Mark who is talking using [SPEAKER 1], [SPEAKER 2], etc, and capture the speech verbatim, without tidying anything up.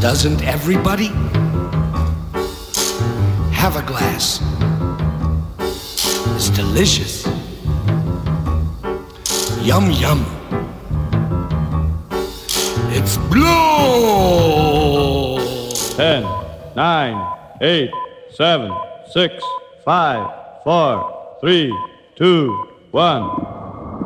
[SPEAKER 1] Doesn't everybody have a glass? It's delicious. Yum, yum. It's blow.
[SPEAKER 2] Ten, nine, eight, seven, six, five, four, three, two, one.